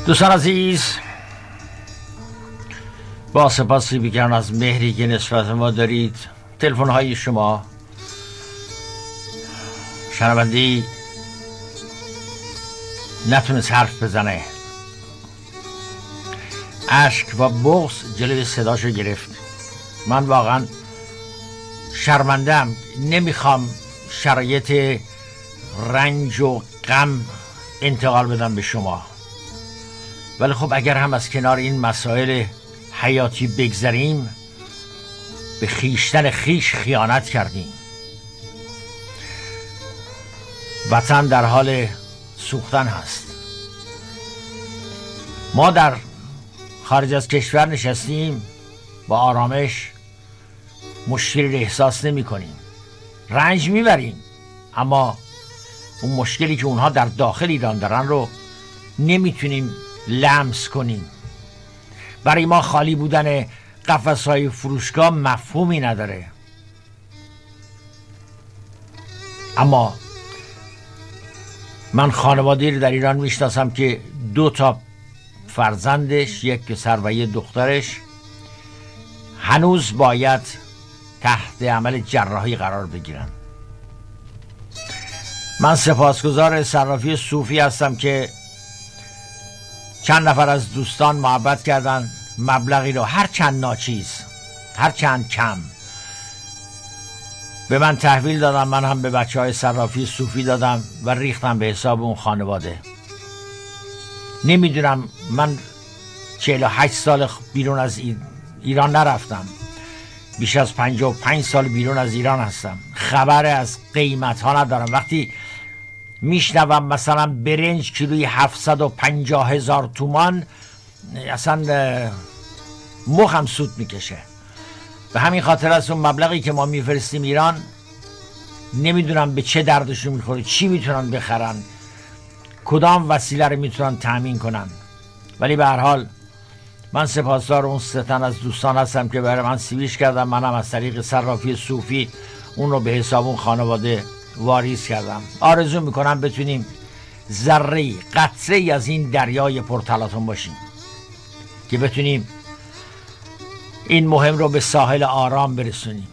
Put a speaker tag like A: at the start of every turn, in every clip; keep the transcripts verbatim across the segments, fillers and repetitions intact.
A: دوستان عزیز، با سپاسی بی‌کران از مهری که نسبت ما دارید، تلفن های شما، شنوندی نتونست حرف بزنه، اشک و بغض جلوی صداشو گرفت. من واقعا شرمندم، نمیخوام شرایط رنج و غم انتقال بدم به شما، ولی خب اگر هم از کنار این مسائل حیاتی بگذریم، به خیشتن خیش خیانت کردیم. وطن در حال سوختن هست. ما در خارج از کشور نشستیم، با آرامش مشکلی رو احساس نمی کنیم، رنج میبریم، اما اون مشکلی که اونها در داخل ایران دارن رو نمیتونیم لمس کنیم. برای ما خالی بودن قفس‌های فروشگاه مفهومی نداره، اما من خانواده‌ای رو در ایران میشناسم که دو تا فرزندش، یک پسر و یک دخترش، هنوز باید تحت عمل جراحی قرار بگیرن. من سپاسگزار صرافی صوفی هستم که چند نفر از دوستان محبت کردن، مبلغی رو هر چند ناچیز، هر چند کم به من تحویل دادم. من هم به بچه های صرافی صوفی دادم و ریختم به حساب اون خانواده. نمیدونم، من چهل و هشت سال بیرون از ایران نرفتم، بیش از پنجاه و پنج سال بیرون از ایران هستم، خبر از قیمت ها ندارم. وقتی میشنوم مثلا برنج کیلوی هفتصد و پنجاه هزار تومان، اصلا مخم سود میکشه. به همین خاطر از اون مبلغی که ما میفرستیم ایران، نمیدونم به چه دردشون میخوره، چی میتونن بخرن، کدام وسیله رو میتونن تأمین کنن. ولی به هر حال من سپاسدار اون سه تن از دوستان هستم که برای من سیویش کردم. منم از طریق صرافی صوفی اون رو به حساب اون خانواده واریز کردم. آرزو میکنم بتونیم ذره قطره از این دریای پرتلاطم باشیم که بتونیم این مهم رو به ساحل آرام برسونیم.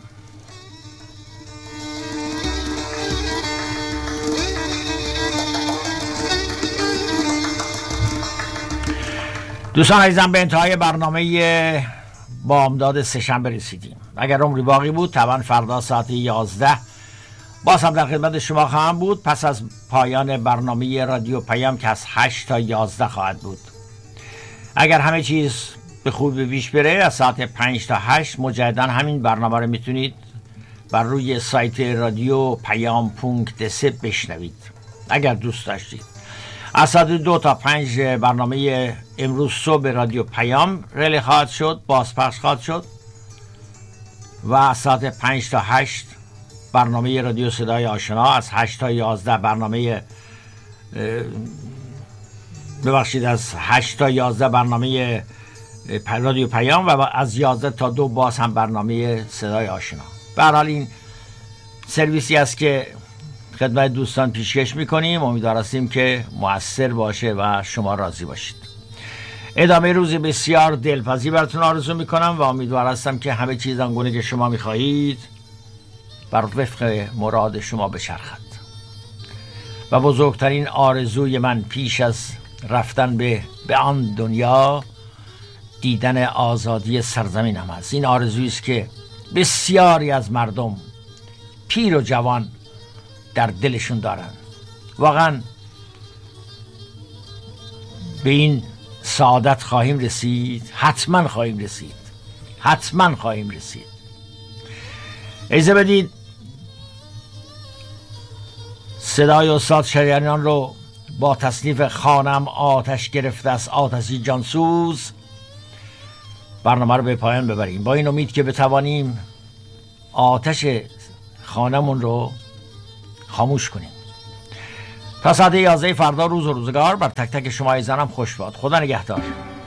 A: دوستان عزیزم، به انتهای برنامه بامداد سه‌شنبه رسیدیم. اگر عمری باقی بود، طبعا فردا ساعت یازده باز هم در خدمت شما خواهم بود، پس از پایان برنامه رادیو پیام که از هشت تا یازده خواهد بود. اگر همه چیز به خوبی پیش بره، از ساعت پنج تا هشت مجددا همین برنامه رو میتونید بر روی سایت رادیو پیام پونکت سه بشنوید اگر دوست داشتید. از ساعت دو تا پنج برنامه امروز صبح رادیو پیام رلی خواهد شد، بازپخش خواهد شد، و از ساعت پنج تا هشت برنامه رادیو صدای آشنا، از هشت تا یازده برنامه ببخشید از هشت تا یازده برنامه رادیو پیام، و از یازده تا دو باز هم برنامه صدای آشنا. به هر حال این سرویسی است که خدمت دوستان پیشکش میکنیم. امیدوار هستیم که مؤثر باشه و شما راضی باشید. ادامه روز بسیار دلپذیر براتون آرزو میکنم و امیدوار هستم که همه چیز آنگونه که شما میخواهید بر وفق مراد شما بچرخد. و بزرگترین آرزوی من پیش از رفتن به به آن دنیا، دیدن آزادی سرزمینم است. این آرزویی است که بسیاری از مردم، پیر و جوان، در دلشون دارن. واقعا به این سعادت خواهیم رسید، حتما خواهیم رسید، حتما خواهیم رسید. اجازه بدید صدای استاد شریانیان رو با تصنیف خانم آتش گرفته است آتشی جانسوز برنامه رو به پایان ببریم، با این امید که بتوانیم آتش خانمون رو خاموش کنیم. تا ساعت یازده فردا روز و روزگار بر تک تک شما عزیزانم خوش باد. خدا نگهدار.